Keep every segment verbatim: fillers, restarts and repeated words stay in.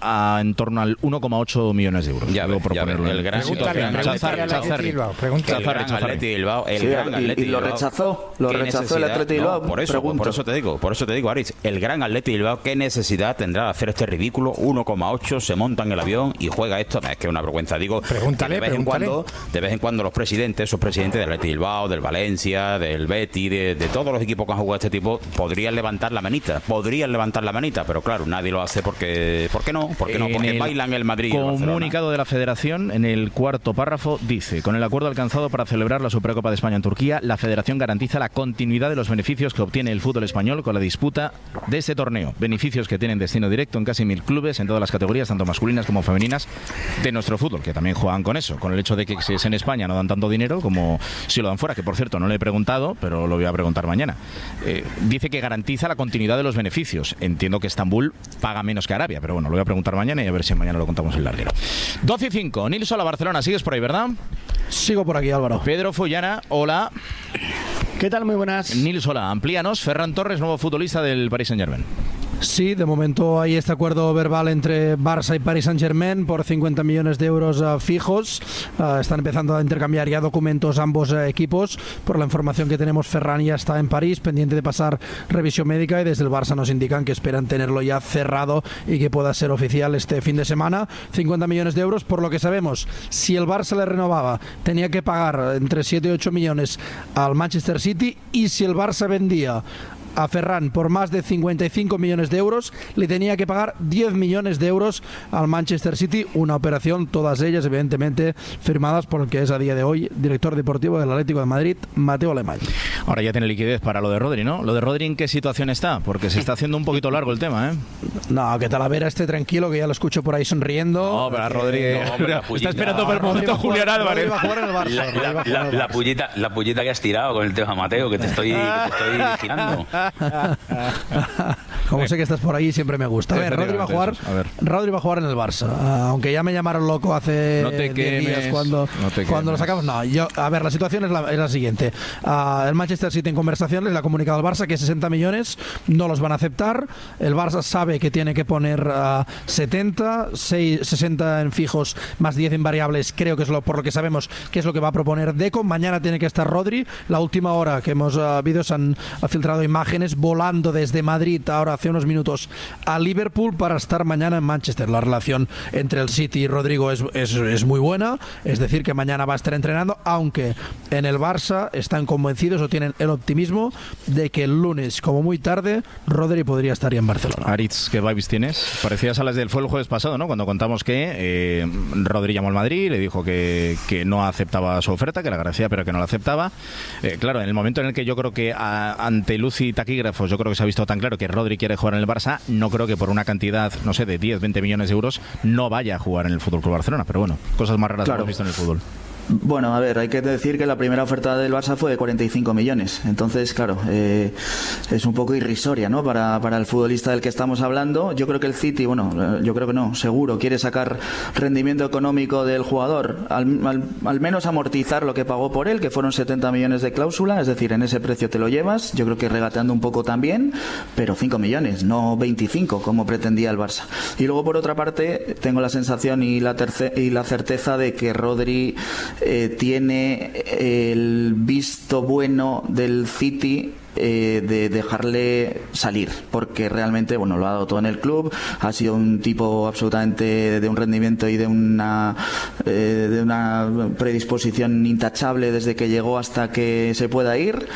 a en torno al uno coma ocho millones de euros. Ya ves, ya ves, el gran Atleti Bilbao, el sí, gran Atleti y, y lo Bilbao. rechazó, lo rechazó el Atleti Bilbao. No, por eso, pregunto. por eso te digo, por eso te digo, Aritz, el gran Atleti Bilbao, ¿qué necesidad tendrá de hacer este ridículo? uno coma ocho, se monta en el avión y juega esto. Es que es una vergüenza. Digo, pregúntale, de vez pregúntale. en cuando, de vez en cuando los presidentes, esos presidentes del Atleti Bilbao, del Valencia, del Betis, de, de todos los equipos que han jugado este tipo, podrían levantar la manita, podrían levantar la manita, pero claro, nadie lo hace porque, ¿por qué no? Porque no, porque bailan el Madrid. Y el Barcelona. Comunicado de la Federación, en el cuarto párrafo, dice: con el acuerdo alcanzado para celebrar la Supercopa de España en Turquía, la Federación garantiza la continuidad de los beneficios que obtiene el fútbol español con la disputa de este torneo. Beneficios que tienen destino directo en casi mil clubes, en todas las categorías, tanto masculinas como femeninas, de nuestro fútbol, que también juegan con eso, con el hecho de que si es en España no dan tanto dinero como si lo dan fuera, que por cierto no le he preguntado, pero lo voy a preguntar mañana. Eh, dice que garantiza la continuidad de los beneficios. Entiendo que Estambul paga menos que Arabia, pero bueno, lo voy a preguntar mañana y a ver si mañana lo contamos en larguero. doce y cinco, Nilsson, Barcelona, sigues por ahí, ¿verdad? Sigo por aquí, Álvaro. Pedro Fullana, hola. ¿Qué tal? Muy buenas. Nils, hola. Amplíanos. Ferran Torres, nuevo futbolista del Paris Saint-Germain. Sí, de momento hay este acuerdo verbal entre Barça y Paris Saint-Germain por cincuenta millones de euros uh, fijos. Uh, están empezando a intercambiar ya documentos ambos uh, equipos. Por la información que tenemos, Ferran ya está en París, pendiente de pasar revisión médica, y desde el Barça nos indican que esperan tenerlo ya cerrado y que pueda ser oficial este fin de semana. cincuenta millones de euros, por lo que sabemos. Si el Barça le renovaba, tenía que pagar entre siete y ocho millones al Manchester City, y si el Barça vendía a Ferran por más de cincuenta y cinco millones de euros, le tenía que pagar diez millones de euros al Manchester City. Una operación, todas ellas evidentemente firmadas por el que es a día de hoy director deportivo del Atlético de Madrid, Mateo Alemany. Ahora ya tiene liquidez para lo de Rodri, ¿no? ¿Lo de Rodri en qué situación está? Porque se está haciendo un poquito largo el tema, ¿eh? No, que Talavera esté tranquilo, que ya lo escucho por ahí sonriendo. No, pero a Rodri no, está esperando por el momento no, Julián Álvarez. La, la, la, la, pullita, la pullita que has tirado con el tema Mateo, que te estoy, que te estoy vigilando. Como sé que estás por ahí, siempre me gusta. A ver, Rodri va a jugar, a ver. Rodri va a jugar en el Barça. Uh, aunque ya me llamaron loco hace no te diez días cuando, no cuando lo sacamos. No, yo, a ver, la situación es la, es la siguiente. Uh, el Manchester City en conversaciones le ha comunicado al Barça que sesenta millones no los van a aceptar. El Barça sabe que tiene que poner uh, setenta, seis, sesenta en fijos más diez en variables. Creo que es lo por lo que sabemos que es lo que va a proponer Deco. Mañana tiene que estar Rodri. La última hora que hemos uh, visto se han uh, filtrado imágenes volando desde Madrid ahora hace unos minutos a Liverpool para estar mañana en Manchester. La relación entre el City y Rodrigo es, es, es muy buena, es decir que mañana va a estar entrenando, aunque en el Barça están convencidos o tienen el optimismo de que el lunes, como muy tarde, Rodri podría estar ya en Barcelona. Aritz, ¿qué vibes tienes? Parecías a las del fue el jueves pasado, ¿no? Cuando contamos que eh, Rodri llamó al Madrid, le dijo que, que no aceptaba su oferta, que la agradecía pero que no la aceptaba. Eh, claro, en el momento en el que yo creo que a, ante luz y taquígrafos yo creo que se ha visto tan claro que Rodri quiere jugar en el Barça, no creo que por una cantidad, no sé, de diez, veinte millones de euros no vaya a jugar en el F C Barcelona, pero bueno, cosas más raras claro. que hemos visto en el fútbol. Bueno, a ver, hay que decir que la primera oferta del Barça fue de cuarenta y cinco millones. Entonces, claro, eh, es un poco irrisoria, ¿no? Para, para el futbolista del que estamos hablando. Yo creo que el City, bueno, yo creo que no, seguro, quiere sacar rendimiento económico del jugador, al, al, al menos amortizar lo que pagó por él, que fueron setenta millones de cláusula, es decir, en ese precio te lo llevas. Yo creo que regateando un poco también, pero cinco millones, no veinticinco, como pretendía el Barça. Y luego, por otra parte, tengo la sensación y la, terce- y la certeza de que Rodri Eh, tiene el visto bueno del City eh, de dejarle salir, porque realmente, bueno, lo ha dado todo en el club, ha sido un tipo absolutamente de un rendimiento y de una eh, de una predisposición intachable desde que llegó hasta que se pueda ir,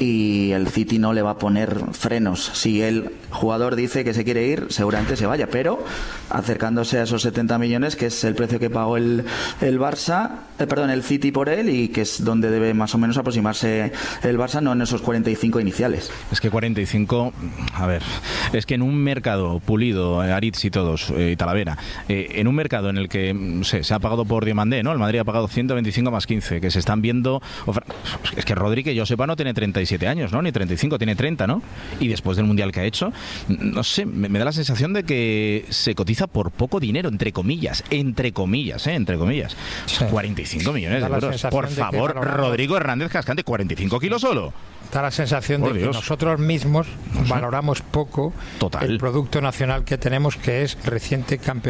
y el City no le va a poner frenos. Si el jugador dice que se quiere ir, seguramente se vaya, pero acercándose a esos setenta millones, que es el precio que pagó el, el Barça, eh, perdón, el City por él, y que es donde debe más o menos aproximarse el Barça, no en esos cuarenta y cinco iniciales. Es que cuarenta y cinco, a ver, es que en un mercado pulido, Aritz y todos, eh, y Talavera, eh, en un mercado en el que no sé, se ha pagado por Diomandé, ¿no? El Madrid ha pagado ciento veinticinco más quince, que se están viendo. Es que Rodri, que yo sepa, no tiene treinta y siete años, ¿no? Ni treinta y cinco, tiene treinta, ¿no? Y después del mundial que ha hecho, no sé, me, me da la sensación de que se cotiza por poco dinero, entre comillas, entre comillas, ¿eh? Entre comillas. Sí. cuarenta y cinco millones de euros. Por favor, Rodrigo Hernández Cascante, cuarenta y cinco kilos solo. Da la sensación Por de Dios. que nosotros mismos No sé. valoramos poco Total. el producto nacional que tenemos, que es reciente campeón